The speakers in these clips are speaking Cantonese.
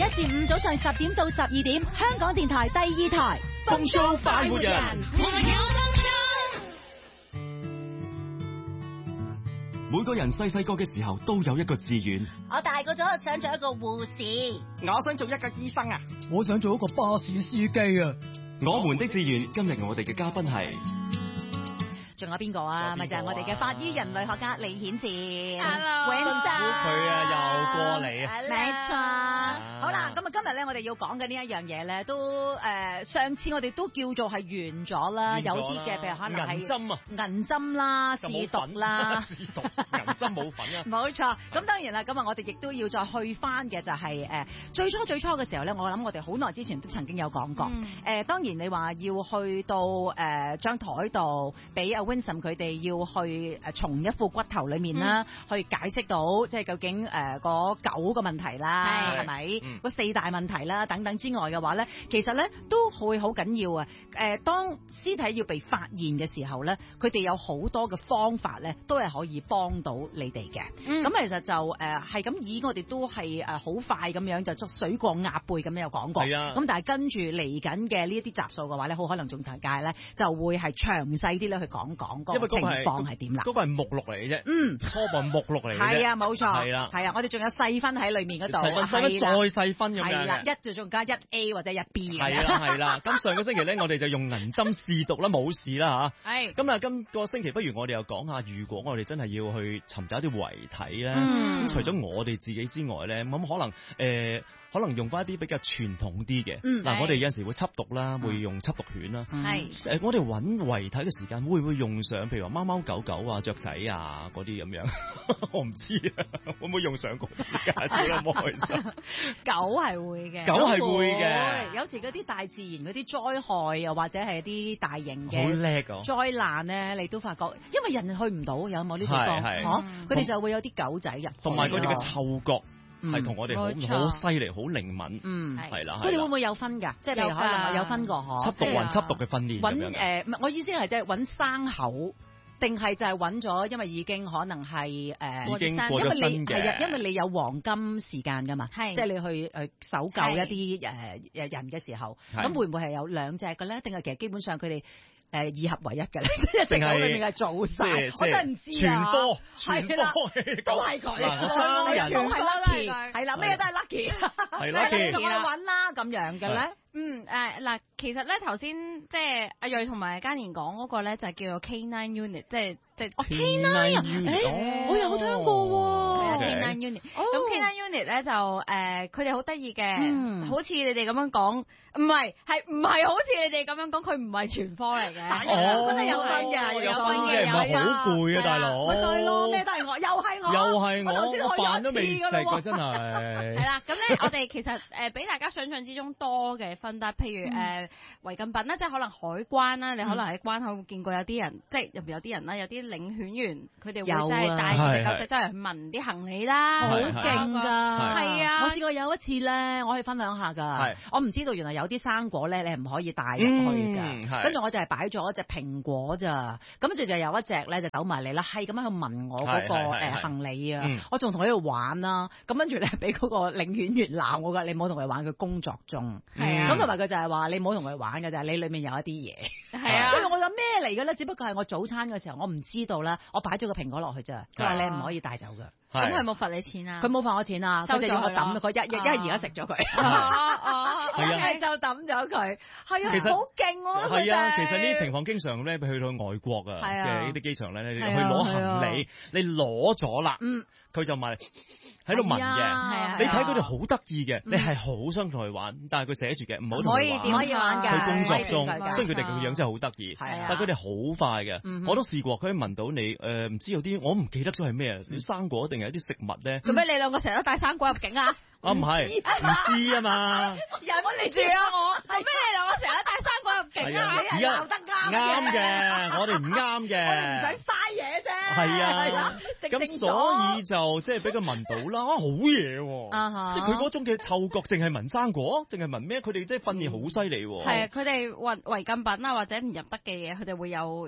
至五早上10點到12點，香港電台第2台。 風騷快活人。每個人細細個嘅時候都有一個志願。 我大個咗想做一個護士。 我想做一個醫生啊！ 我想做一個巴士司機啊！ 我們的志願，今日我哋嘅嘉賓係。 仲有邊個啊？咪就係我哋嘅法醫人類學家李顯智。 Hello， 佢啊又過嚟啊！ 冇錯。好啦，咁啊今日咧，我哋要講嘅呢一樣嘢咧，都上次我哋都叫做係完咗啦，有啲嘅譬如可能係銀針啊， 銀針啦、試毒啦、 試毒銀針冇份啊！ 冇錯。咁當然啦，咁啊我哋亦都要再去翻嘅就係最初嘅時候咧，我諗我哋好耐之前都曾經有講過。當然你話要去到張台度俾阿 Winsome 佢哋要去從一副骨頭裏面啦，去解釋到即係究竟嗰9個問題啦，係咪？嗰4大問題啦等等之外嘅話咧，其實咧都會好緊要啊！當屍體要被發現嘅時候咧，佢哋有好多嘅方法咧，都係可以幫到你哋嘅。咁其實就係咁以我哋都係好快咁樣就水過鴨背咁樣有講過。咁但係跟住嚟緊嘅呢一啲集數嘅話咧，好可能仲大界咧就會係詳細啲咧去講個情況係點啦。 嗰個係目錄嚟嘅啫。初步目錄嚟嘅啫。 係啊，冇錯。 係啦。 係啊，我哋仲有細分喺裏面嗰度。 細分再細分咁樣嘅。係啦， 一就仲加1A 或者1B。 係啦。咁上個星期咧，我哋就用銀針試毒啦，冇事啦嚇。係。咁啊，今個星期不如我哋又講下，如果我哋真係要去尋找啲遺體咧，咁除咗我哋自己之外咧，咁可能用翻一啲比較傳統啲嘅。嗱，我哋有陣時會緝毒啦，會用緝毒犬啦。係。我哋揾遺體嘅時間會唔會用上，譬如話貓貓狗狗啊、雀仔啊嗰啲咁樣？我唔知啊，會唔會用上過啲㗎？笑得唔開心。 狗係會嘅。 狗係會嘅。 有時嗰啲大自然嗰啲災害又或者係啲大型嘅好叻㗎災難咧，你都發覺，因為人去唔到，有冇呢啲地方？佢哋就會有啲狗仔入。 同埋佢哋嘅嗅覺。係同我哋好犀利，好靈敏。係啦。 佢哋會唔會有分㗎？即係譬如可能有分過嗬。 緝毒還緝毒嘅訓練。 唔係，我意思係即係揾生口，定係就係揾咗，因為已經可能係已經過咗身嘅。 因為你有黃金時間㗎嘛，即係你去搜救一啲人嘅時候，咁會唔會係有2隻嘅咧？定係其實基本上佢哋2合為一嘅咧？一隻口裏面係做晒，我真係唔知啊！全科都係佢， 我生人都係 lucky， 係啦，咩都係 lucky， 係 lucky， 咁樣揾啦，咁樣嘅咧。 嗱，其實咧頭先即係阿瑞同埋嘉年講嗰個咧就叫做 K9 Unit， 即係 K9 Unit，我有聽過喎。 K9 Unit， 咁 K9 Unit 咧就佢哋好得意嘅，好似你哋咁樣講，唔係好似你哋咁樣講，佢唔係全科嚟嘅，真係有分嘅，有分嘅， 唔係好攰啊，大佬。 咪就係咯，咩都係我，又係我， 我飯都未食啊，真係。 係啦，咁咧我哋其實比大家想象之中多嘅分得，譬如違禁品啦，即係可能海關啦，你可能喺關口會見過有啲人，即係入邊有啲人啦，有啲領犬員，佢哋會真係帶隻狗仔周圍去聞啲行李啦， 好勁㗎， 係啊！ 我試過有一次咧，我可以分享下㗎，我唔知道原來有啲生果咧，你係唔可以帶入去㗎，跟住我就係擺咗一隻蘋果咋，咁就有一隻咧就走埋嚟啦，係咁樣去聞我嗰個行李啊，我仲同佢喺度玩啦，咁跟住咧俾嗰個領犬員鬧我㗎，你唔好同佢玩，佢工作中，咁同埋佢就係話你唔好同佢玩㗎咋，你裡面有一啲嘢，係啊，跟住我諗咩嚟㗎咧？只不過係我早餐嘅時候我唔知道啦，我擺咗個蘋果落去咋，佢話你唔可以帶走㗎。 咁佢冇罰你錢啊？ 佢冇罰我錢啊，佢就要我抌佢，一係而家食咗佢，一係就抌咗佢，係啊，好勁喎！ 係啊，其實呢啲情況經常咧，去到外國啊嘅呢啲機場咧，你去攞行李，你攞咗啦，佢就埋喺度聞嘅，你睇佢哋好得意嘅，你係好想同佢玩，但係佢寫住嘅唔好同佢玩， 唔可以玩㗎。 佢工作中，雖然佢哋嘅樣真係好得意，但係佢哋好快嘅，我都試過，佢聞到你唔知有啲我唔記得咗係咩生果定係一啲食物咧。 做咩你兩個成日都帶生果入境啊？ 唔係，唔知啊嘛。 有冇嚟住啊我？做咩你兩個成日都帶生果入境啊？ 而家啱嘅，我哋唔啱嘅。 唔想嘥嘢啫。 係啊，咁所以就即係俾佢聞到啦，好嘢喎！即係佢嗰種嘅嗅覺，淨係聞生果，淨係聞咩？佢哋即係訓練好犀利喎。 係啊，佢哋違禁品啊或者唔入得嘅嘢，佢哋會有一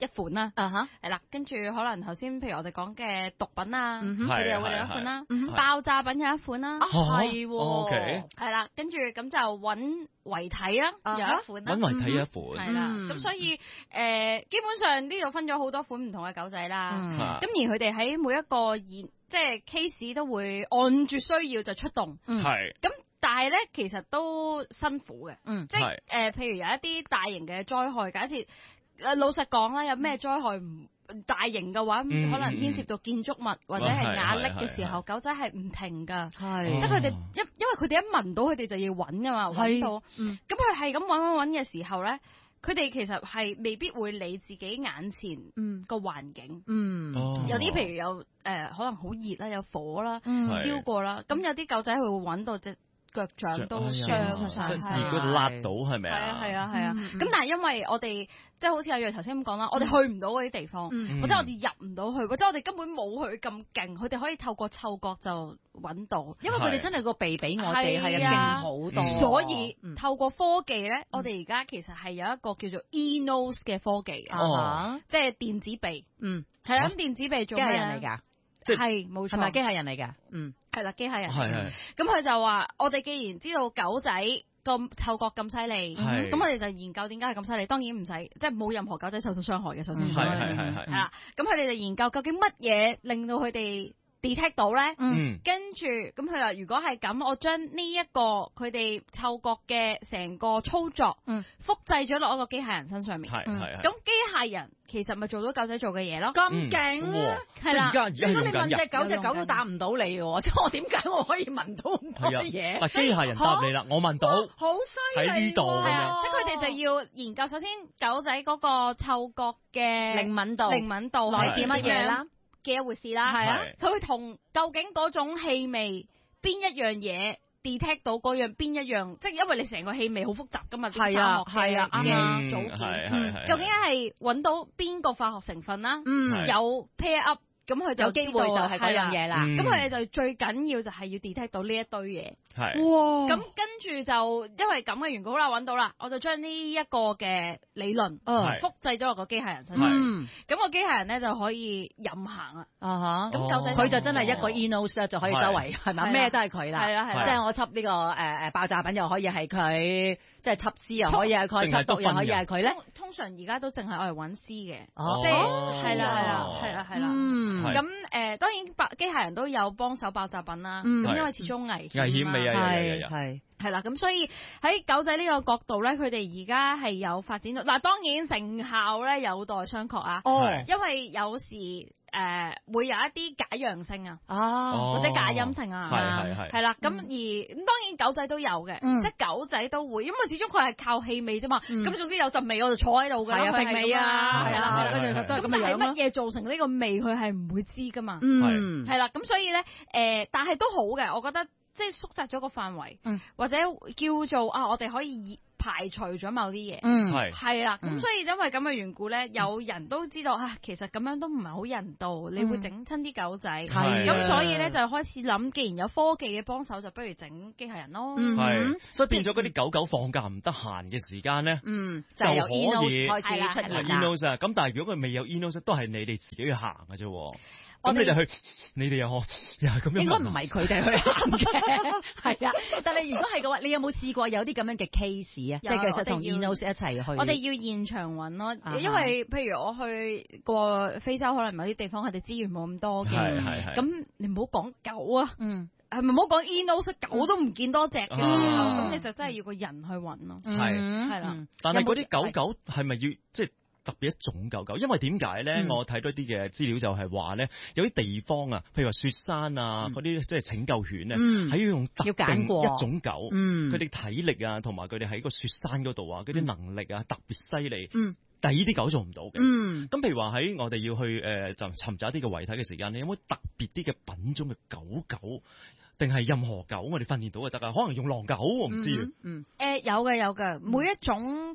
一款啦，係啦，跟住可能頭先譬如我哋講嘅毒品啊，佢哋又會有一款啦，爆炸品有一款啦， 係喎， 係啦，跟住咁就揾遺體啦，有一款啦， 揾遺體有一款， 係啦，咁所以基本上呢度分咗好多款唔同嘅狗仔啦，咁而佢哋喺每一個即係 case 都會按住需要就出動， 係， 咁但係咧其實都辛苦嘅，即係譬如有一啲大型嘅災害，假設老實講啦，有咩災害唔大型嘅話，可能牽涉到建築物或者係瓦礫嘅時候，狗仔係唔停㗎，即係佢哋因為佢哋一聞到佢哋就要揾㗎嘛，揾到，咁佢係咁揾嘅時候咧。佢哋其實係未必會理自己眼前個環境，有啲譬如有可能好熱啦，有火啦，燒過啦，咁有啲狗仔佢會揾到隻腳掌都傷晒， 即係如果辣到係咪啊？ 係啊，咁但係因為我哋即係好似阿睿頭先咁講啦，我哋去唔到嗰啲地方，或者我哋入唔到去，或者我哋根本冇佢咁勁，佢哋可以透過嗅覺就揾到， 因為佢哋真係個鼻比我哋係勁好多， 所以透過科技咧，我哋而家其實係有一個叫做 e-nose 嘅科技嘅，即係電子鼻，係啦，咁電子鼻做咩人嚟㗎？ 係冇錯， 係咪機械人嚟㗎？ 係啦，機械人。 係。 咁佢就話：我哋既然知道狗仔個嗅覺咁犀利，咁我哋就研究點解係咁犀利。當然唔使，即係冇任何狗仔受到傷害嘅。首先係啦，咁佢哋就研究究竟乜嘢令到佢哋detect 到咧？跟住咁佢話：如果係咁，我將呢一個佢哋嗅覺嘅成個操作，複製咗落一個機械人身上面。咁機械人其實咪做到狗仔做嘅嘢咯？ 咁勁係啦！ 而家用緊你問隻狗都答唔到你喎，即係我點解我可以聞到咁多嘢？ 嗱，機械人答你啦，我聞到， 好犀利喺呢度咁樣。 即係佢哋就要研究，首先狗仔嗰個嗅覺嘅靈敏度來自乜嘢啦嘅一回事啦。係啊，佢會同究竟嗰種氣味邊一樣嘢 detect 到嗰樣邊一樣，即係因為你成個氣味好複雜噶嘛，啲化學嘅組件，究竟係揾到邊個化學成分啦？有 pair up。咁佢就有機會就係嗰樣嘢啦。咁佢哋就最緊要就係要 detect 到呢一堆嘢。 係。 哇！咁跟住就因為咁嘅緣故，好啦，揾到啦，我就將呢一個嘅理論複製咗落個機械人身上。咁個機械人咧就可以任行啦。咁狗仔佢就真係一個 e-nose 就可以周圍係咪？咩都係佢啦。係啦，即係我輯呢個爆炸品又可以係佢，即係輯絲又可以係佢，輯毒又可以係佢咧。 通常而家都淨係愛嚟揾絲嘅，即係係啦。咁當然機械人都有幫手爆炸品啦。咁因為始終危險味啊， 係啦。咁所以喺狗仔呢個角度咧，佢哋而家係有發展到嗱，當然成效咧有待商榷啊。因為有時會有一啲假陽性啊，或者假陰性啊，係啦。咁當然狗仔都有嘅，即係狗仔都會，因為始終佢係靠氣味啫嘛。咁總之有陣味我就坐喺度㗎啦， 係味啊， 係啦， 跟住都係咁樣。 咁但係乜嘢造成呢個味，佢係唔會知㗎嘛。係啦，咁所以咧但係都好嘅，我覺得即係縮窄咗個範圍，或者叫做我哋可以排除咗某啲嘢，係啦，咁所以因為咁嘅緣故咧，有人都知道其實咁樣都唔係好人道，你會整親啲狗仔，咁所以咧就開始諗，既然有科技嘅幫手，就不如整機械人咯。 所以變咗嗰啲狗放假唔得閒嘅時間咧， 就由可以開始出現 e-nose 啊。咁但係如果佢未有 e-nose，都係你哋自己去行嘅啫。咁你哋你哋又係咁樣？ 應該唔係佢哋去行嘅，係啊。但係如果係嘅話，你有冇試過有啲咁樣嘅 case 啊？即係其實同 e-nose 一齊去。 我哋要現場揾咯，因為譬如我去過非洲，可能某啲地方佢哋資源冇咁多嘅。咁你唔好講狗啊，係咪唔好講 e-nose， 狗都唔見多隻嘅時候，咁你就真係要個人去揾咯。係啦。 但係嗰啲狗係咪要即係特別一種狗狗？因為點解咧？我睇到啲嘅資料就係話咧，有啲地方啊，譬如話雪山啊，嗰啲即係拯救犬咧，係要用特定一種狗，佢哋體力啊，同埋佢哋喺個雪山嗰度啊，嗰啲能力啊特別犀利。但係呢啲狗做唔到嘅。咁譬如話喺我哋要去就尋找一啲嘅遺體嘅時間，你有冇特別啲嘅品種嘅狗？定係任何狗我哋訓練到就得啊？可能用狼狗我唔知。 有嘅，每一種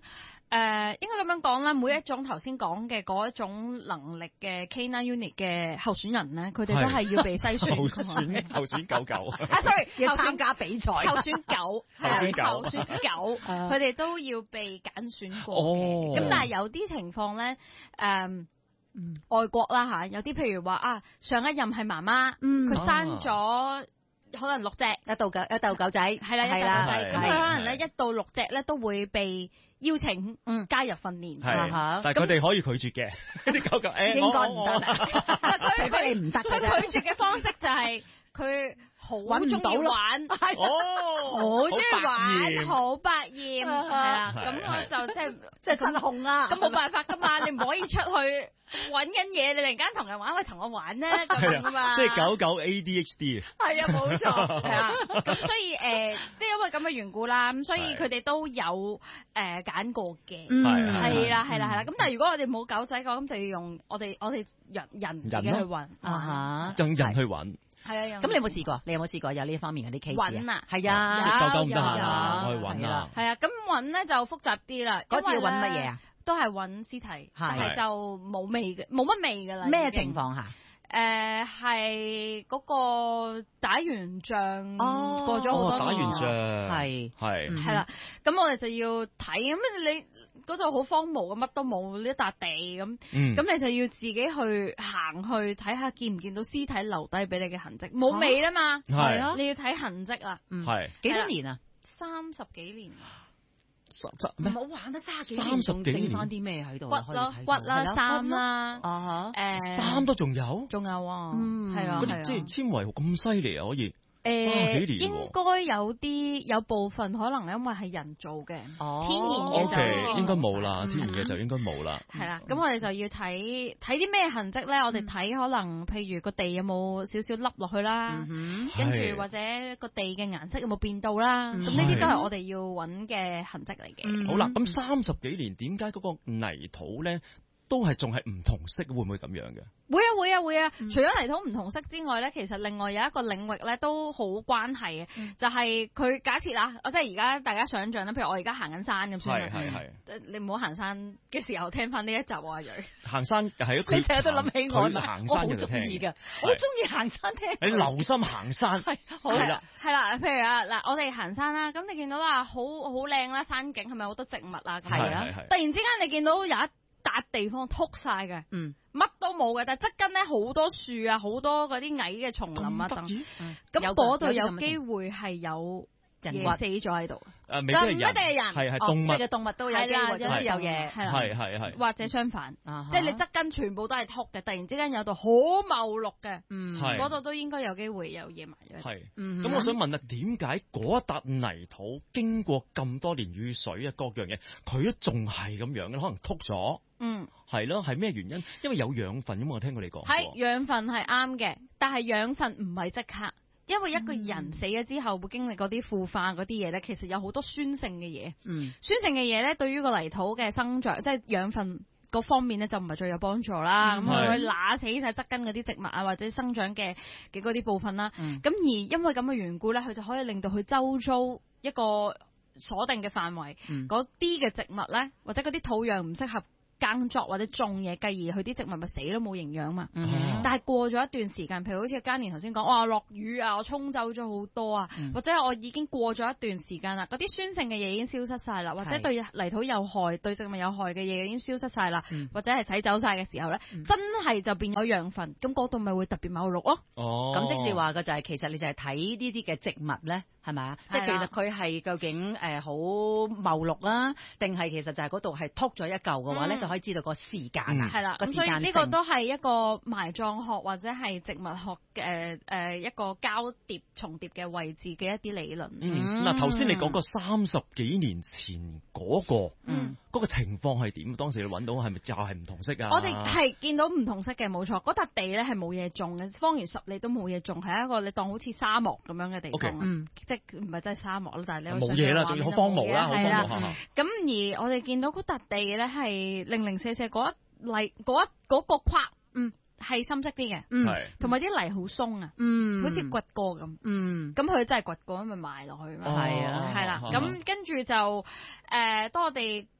應該咁樣講啦，每一種頭先講嘅嗰一種能力嘅 K9 unit 嘅候選人咧，佢哋都係要被篩選。 候選狗狗。 sorry， 要參加比賽。 候選狗，候選狗，佢哋都要被揀選過嘅。咁但係有啲情況咧，外國啦嚇，有啲譬如話啊，上一任係媽媽，佢生咗可能6隻， 一竇狗仔， 係啦，一竇狗仔，咁佢可能咧1到6隻咧都會被邀請加入訓練， 但係佢哋可以拒絕嘅，啲狗狗應該唔得，除非你唔得。 佢拒絕嘅方式就係佢好中意玩，好中意玩，好百厭，係啦，咁我就即係失控啦。咁冇辦法噶嘛，你唔可以出去揾緊嘢，你突然間同人玩，喂同我玩咧咁樣噶嘛。 即係狗狗 ADHD。 係啊，冇錯，係啊。咁所以即係因為咁嘅緣故啦，咁所以佢哋都有揀過嘅，係啦。咁但係如果我哋冇狗仔嘅話，咁就要用我哋人自己去揾， 用人去揾。 係啊， 咁你有冇試過？你有冇試過有呢方面嘅啲 case？ 揾啊， 係啊， 狗狗唔得閒，我去揾啊。 係啊，咁揾咧就複雜啲啦。 嗰次要揾乜嘢啊？ 都係揾屍體，但係就冇味嘅，冇乜味㗎啦。 咩情況下？ 係嗰個打完仗過咗好多年， 打完仗係啦。咁我哋就要睇，咁你嗰度好荒蕪嘅，乜都冇，呢一笪地咁，咁你就要自己去行去睇下，見唔見到屍體留低俾你嘅痕跡？冇味啦嘛，係咯，你要睇痕跡啦。 係幾多年啊 ？30幾年。 唔好玩得30幾年， 剩翻啲咩喺度？ 骨啦，衫啦， 衫都仲有啊，係啊， 嗰啲即係纖維咁犀利啊，可以。30幾年應該有部分可能因為係人造嘅，天然嘅就應該冇啦，天然嘅就應該冇啦。 係啦，咁我哋就要睇啲咩痕跡咧？我哋睇可能譬如個地有冇少少凹落去啦，跟住或者個地嘅顏色有冇變到啦，咁呢啲都係我哋要揾嘅痕跡嚟嘅。 好啦，咁30幾年點解嗰個泥土咧都係仲係唔同色？會唔會咁樣嘅？ 會啊！除咗泥土唔同色之外咧，其實另外有一個領域咧都好關係嘅，就係佢假設啦，即係而家大家想象啦，譬如我而家行緊山咁先啦，係你唔好行山嘅時候聽翻呢一集喎，阿蕊。 行山係佢成日都諗起我， 行山我好中意㗎，我好中意行山聽。 你留心行山係啦， 譬如啊嗱，我哋行山啦，咁你見到啦，好靚啦，山景係咪好多植物啊？係啊，突然之間你見到有一笪地方禿晒嘅，乜都冇嘅，但係側跟咧好多樹啊，好多嗰啲矮嘅叢林啊等，咁嗰度有機會係有人死咗喺度， 唔一定係人， 係動物， 即係動物都有機會，有啲有嘢， 係， 或者相反，即係你側跟全部都係禿嘅，突然之間有度好茂綠嘅，嗰度都應該有機會有嘢埋咗。 係，咁我想問啊，點解嗰一笪泥土經過咁多年雨水啊各樣嘢，佢都仲係咁樣嘅？可能禿咗。係咯，係咩原因？因為有養分咁，我聽過你講。 係養分係啱嘅，但係養分唔係即刻，因為一個人死咗之後會經歷嗰啲腐化嗰啲嘢咧，其實有好多酸性嘅嘢。酸性嘅嘢咧，對於個泥土嘅生長，即係養分嗰方面咧，就唔係最有幫助啦。咁佢會揦死晒側根嗰啲植物啊，或者生長嘅嗰啲部分啦。咁而因為咁嘅緣故咧，佢就可以令到佢周遭一個鎖定嘅範圍，嗰啲嘅植物咧，或者嗰啲土壤唔適合耕作或者種嘢，繼而佢啲植物咪死都冇營養嘛。但係過咗一段時間，譬如好似嘉年頭先講，哇落雨啊，我沖走咗好多啊，或者我已經過咗一段時間啦，嗰啲酸性嘅嘢已經消失晒啦，或者對泥土有害、對植物有害嘅嘢已經消失晒啦，或者係洗走晒嘅時候咧，真係就變咗養分，咁嗰度咪會特別茂綠咯。 咁即是話嘅就係其實你就係睇呢啲嘅植物咧，係咪啊？即係其實佢係究竟好茂綠啦，定係其實就係嗰度係禿咗一嚿嘅話咧，就可以知道個時間啊。係啦，咁所以呢個都係一個埋葬學或者係植物學嘅一個交疊重疊嘅位置嘅一啲理論。 嗱，頭先你講過30幾年前嗰個情況係點？當時你揾到係咪就係唔同色啊？ 我哋係見到唔同色嘅，冇錯。嗰笪地咧係冇嘢種嘅，方圓10里都冇嘢種，係一個你當好似沙漠咁樣嘅地方。即係唔係真係沙漠啦，但係你冇嘢啦，仲要好荒蕪啦，好荒蕪。咁而我哋見到嗰笪地咧係零零舍舍嗰個框，係深色啲嘅，同埋啲泥好鬆啊，好似掘過咁，咁佢真係掘過咁咪埋落去嘛，係啦，咁跟住就當我哋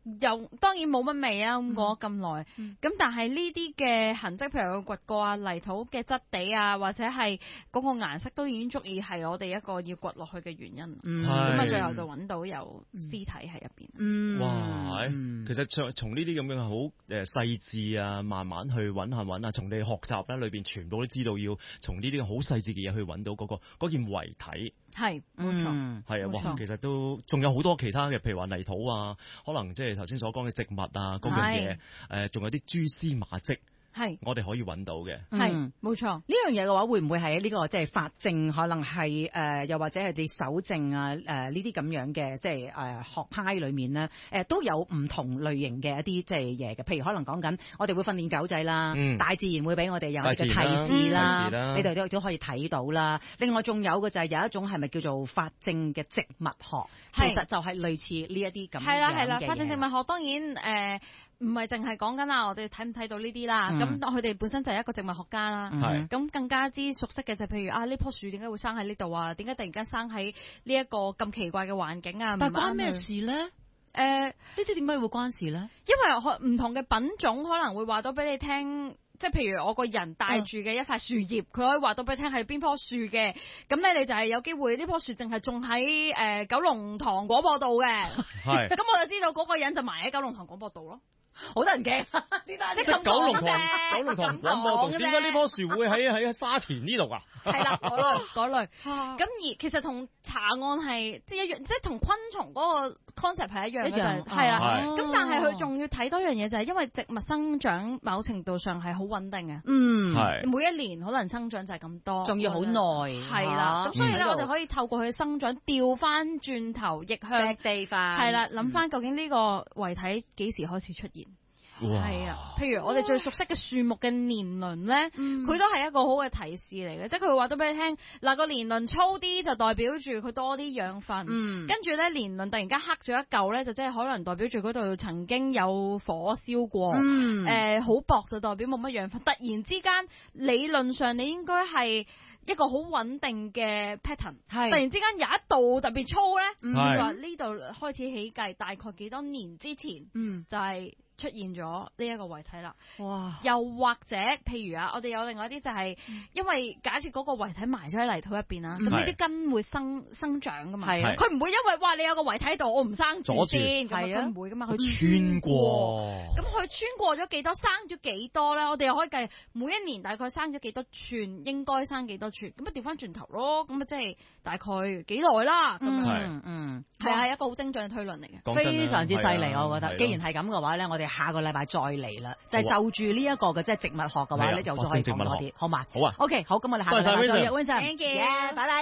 又當然冇乜味啊，咁過咗咁耐，咁但係呢啲嘅痕跡，譬如佢掘過啊泥土嘅質地啊，或者係嗰個顏色都已經足以係我哋一個要掘落去嘅原因。咁啊，最後就揾到有屍體喺入邊。 哇！其實從呢啲咁樣好細緻啊，慢慢去揾下，從你學習咧裏邊全部都知道要從呢啲好細緻嘅嘢去揾到嗰件遺體。 係，冇錯。 係啊，哇！其實都仲有好多其他嘅，譬如話泥土啊，可能即係頭先所講嘅植物啊，嗰樣嘢，仲有啲蛛絲馬跡。係，我哋可以揾到嘅。 係，冇錯。 呢樣嘢嘅話，會唔會喺呢個即係法證，可能係又或者係啲搜證啊呢啲咁樣嘅即係學派裏面咧，都有唔同類型嘅一啲即係嘢嘅。譬如可能講緊，我哋會訓練狗仔啦，大自然會俾我哋有嘅提示啦，你哋都可以睇到啦。另外仲有嘅就係有一種係咪叫做法證嘅植物學，其實就係類似呢一啲咁樣嘅嘢。 係啦，法證植物學當然唔係淨係講緊我哋睇唔睇到呢啲啦，咁佢哋本身就係一個植物學家啦，咁更加之熟悉嘅就譬如呢棵樹點解會生喺呢度啊？點解突然間生喺呢一個咁奇怪嘅環境啊？ 但係關咩事咧？呢啲點解會關事咧？ 因為唔同嘅品種可能會話到俾你聽。即係譬如我個人帶住嘅一塊樹葉，佢可以話到俾你聽係邊棵樹嘅，咁咧你就係有機會呢棵樹淨係種喺九龍塘廣播道嘅，咁我就知道嗰個人就埋喺九龍塘廣播道咯。好得人驚， 即係九龍塘廣播道，點解呢棵樹會喺沙田呢度啊？ 係啦，嗰類。咁而其實同查案係即係一樣，即係同昆蟲嗰個 concept 係一樣嘅，就係啦。咁但係佢仲要睇多樣嘢，就係因為植物生長某程度上係好穩定嘅。每一年可能生長就係咁多， 仲要好耐。 係啦，咁所以咧，我哋可以透過佢生長調翻轉頭逆向地化。 係啦，諗翻究竟呢個遺體幾時開始出現？係啊，譬如我哋最熟悉嘅樹木嘅年輪咧，佢都係一個好嘅提示嚟嘅，即係佢會話到俾你聽，嗱個年輪粗啲就代表住佢多啲養分，跟住咧年輪突然間黑咗一嚿咧，就即係可能代表住嗰度曾經有火燒過，好薄就代表冇乜養分，突然之間理論上你應該係一個好穩定嘅 pattern， 突然之間有一度特別粗咧，話呢度開始起計，大概幾多年之前，就係出現咗呢一個遺體啦。哇！又或者譬如我哋有另外一啲就係，因為假設嗰個遺體埋咗喺泥土入邊啦，咁呢啲根會生長噶嘛，佢唔會因為你有個遺體喺度，我唔生住先，佢唔會噶嘛，佢穿過。咁佢穿過咗幾多，生咗幾多咧？我哋又可以計每一年大概生咗幾多寸，應該生幾多寸，咁調翻轉頭咯，咁即係大概幾耐啦？咁樣係一個好精準嘅推論嚟嘅， 非常之犀利，我覺得。既然係咁嘅話咧，我哋下個禮拜再嚟啦，就係就住呢一個嘅即係植物學嘅話咧，就再講多啲，好嘛？ 好啊。 OK， 好，咁我哋下個禮拜再約 Vincent， Thank you，拜拜。